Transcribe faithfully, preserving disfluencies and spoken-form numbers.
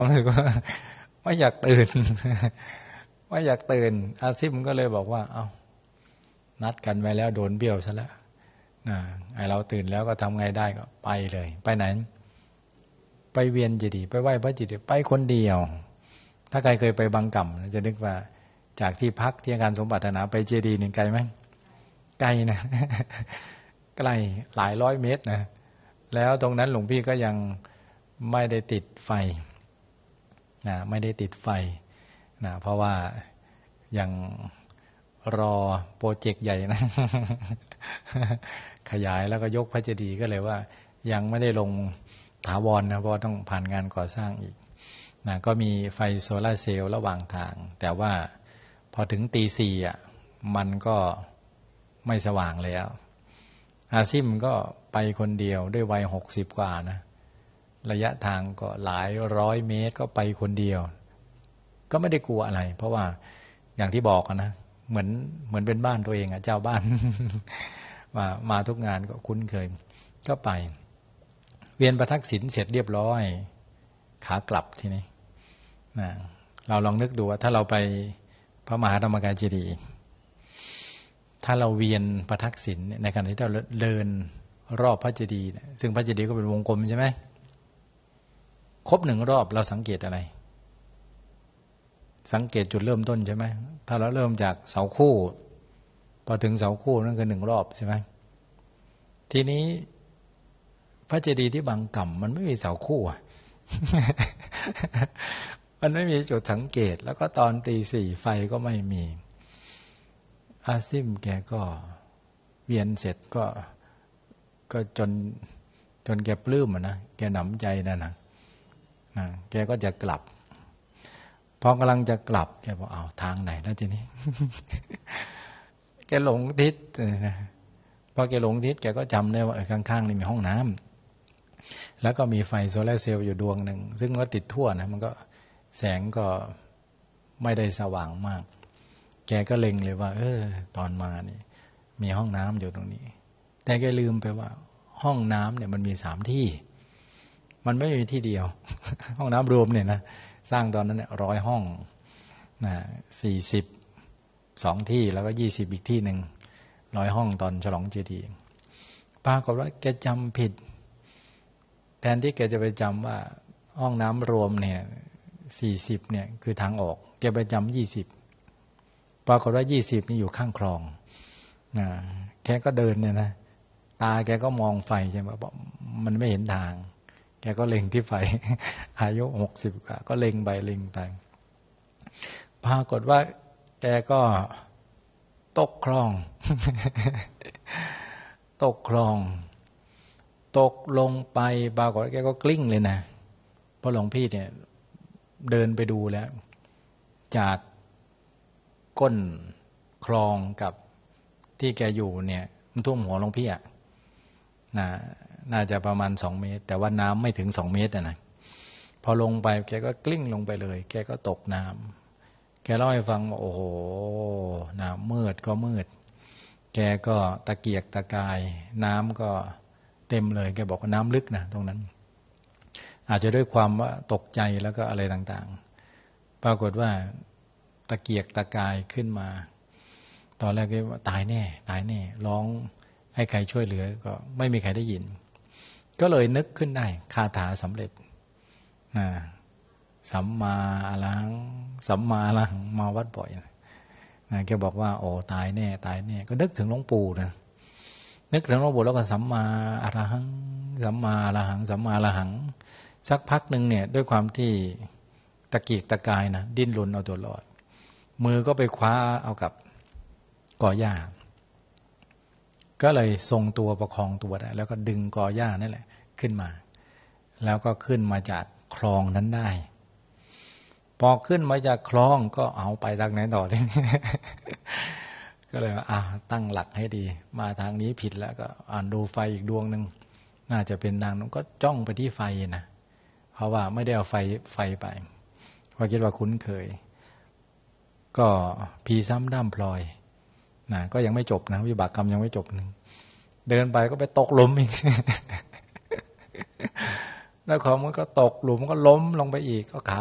รู้สึกว่าไม่อยากตื่นไม่อยากตื่นอาซิมก็เลยบอกว่าเอ้านัดกันไว้แล้วโดนเบี้ยวซะแล้วนะไอเราตื่นแล้วก็ทำไงได้ก็ไปเลยไปไหนไปเวียนเจดีย์ไปไหว้พระเจดีย์ไปคนเดียวถ้าใครเคยไปบางกล่ำจะนึกว่าจากที่พักที่อาคารสมปรารถนาไปเจดีย์นี่ไกลไหมไกลนะไกลหลายร้อยเมตรนะแล้วตรงนั้นหลวงพี่ก็ยังไม่ได้ติดไฟนะไม่ได้ติดไฟนะเพราะว่ายังรอโปรเจกต์ใหญ่นะขยายแล้วก็ยกพระเจดีย์ก็เลยว่ายังไม่ได้ลงถาวร นะเพราะต้องผ่านงานก่อสร้างอีกนะก็มีไฟโซลาร์เซลล์ระหว่างทางแต่ว่าพอถึงตีสี่อ่ะมันก็ไม่สว่างแล้วอาซิมก็ไปคนเดียวด้วยวัยหกสิบกว่านะระยะทางก็หลายร้อยเมตรก็ไปคนเดียวก็ไม่ได้กลัวอะไรเพราะว่าอย่างที่บอกนะเหมือนเหมือนเป็นบ้านตัวเองอ่ะเจ้าบ้านมามาทุกงานก็คุ้นเคยก็ไปเวียนประทักษิณเสร็จเรียบร้อยขากลับทีนี้นะเราลองนึกดูว่าถ้าเราไปพระมหาธรรมกายเจดีย์ถ้าเราเวียนประทักษิณในขณะที่เราเดินรอบพระเจดีย์ซึ่งพระเจดีย์ก็เป็นวงกลมใช่ไหมครบหนึ่งรอบเราสังเกตอะไรสังเกตจุดเริ่มต้นใช่ไหมถ้าเราเริ่มจากเสาคู่พอถึงเสาคู่นั่นคือหนึ่งรอบใช่ไหมทีนี้พระเจดีย์ที่บางกล่ำมันไม่มีเสาคู่มันไม่มีจุดสังเกตแล้วก็ตอนตีสี่ไฟก็ไม่มีอาซิมแกก็เวียนเสร็จก็ก็จนจนแกปลื้มอ่ะนะแกหนำใจนะนะนะแกก็จะกลับพอกำลังจะกลับแกบอกเอาทางไหนแล้วทีนี้ แกหลงทิศนะพอแกหลงทิศแกก็จำได้ว่าข้างๆนี่มีห้องน้ำแล้วก็มีไฟโซลาร์เซลล์อยู่ดวงหนึ่งซึ่งก็ติดทั่วนะมันก็แสงก็ไม่ได้สว่างมากแกก็เล็งเลยว่าเออตอนมานี่มีห้องน้ำอยู่ตรงนี้แต่แกลืมไปว่าห้องน้ำเนี่ยมันมีสามที่มันไม่มีที่เดียว ห้องน้ำรวมเนี่ยนะสร้างตอนนั้นเนี่ยร้อยห้องนะสี่สิบสองที่แล้วก็ยี่สิบอีกที่หนึ่งร้อยห้องตอนฉลองเจดีย์ปรากฏว่าแกจำผิดแทนที่แกจะไปจำว่าห้องน้ำรวมเนี่ยสี่สิบเนี่ยคือทางออกแกไปจำยี่สิบปรากฏว่ายี่สิบนี่อยู่ข้างคลองนะแกก็เดินเนี่ยนะตาแกก็มองไฟใช่ไหมบอกมันไม่เห็นทางแกก็เล็งที่ไฟอายุหกสิบกว่าก็เล็งไปเล็งไปปรากฏว่าแกก็ตกคลอง ตกคลองตกลงไปปรากฏแกก็กลิ้งเลยนะเพราะหลวงพี่เนี่ยเดินไปดูแล้วจากก้นคลองกับที่แกอยู่เนี่ยมันท่วมหัวหลวงพี่อ่ะนะน่าจะประมาณสองเมตรแต่ว่าน้ำไม่ถึงสองเมตรนะพอลงไปแกก็กลิ้งลงไปเลยแกก็ตกน้ำแกเล่าให้ฟังว่าโอ้โหน้ำมืดก็มืดแกก็ตะเกียกตะกายน้ำก็เต็มเลยแกบอกว่าน้ำลึกนะตรงนั้นอาจจะด้วยความว่าตกใจแล้วก็อะไรต่างๆปรากฏว่าตะเกียกตะกายขึ้นมาตอนแรกก็ว่าตายแน่ตายแน่ร้องให้ใครช่วยเหลือก็ไม่มีใครได้ยินก็เลยนึกขึ้นได้คาถาสำเร็จนะสัมมาอรหังสัมมาอรหังมาวัดบ่อยนะแกบอกว่าโอ้ตายแน่ตายแน่ก็นึกถึงหลวงปู่นะนึกถึงหลวงปู่แล้วก็สัมมาอรหังสัมมาอรหังสัมมาอรหังสักพักหนึ่งเนี่ยด้วยความที่ตะเกียกตะกายนะดิ้นรนเอาตัวรอดมือก็ไปคว้าเอากับกอหญ้าก็เลยทรงตัวประคองตัวได้แล้วก็ดึงกอหญ้านั่นแหละขึ้นมาแล้วก็ขึ้นมาจากคลองนั้นได้พอขึ้นมาจากคลองก็เอาไปทางไหนต่อทีนี้ ก็เลยว่าอ่ะตั้งหลักให้ดีมาทางนี้ผิดแล้วก็อ่านดูไฟอีกดวงหนึ่งน่าจะเป็นทางนั้นก็จ้องไปที่ไฟนะเพราะว่าไม่ได้เอาไฟไฟไปเพราะคิดว่าคุ้นเคยก็ผีซ้ำด้ามพลอยนะก็ยังไม่จบนะวิบากกรรมยังไม่จบนึงเดินไปก็ไปตกหลุมอีกแล้วของมันก็ตกหลุมก็ล้มลงไปอีกก็ขา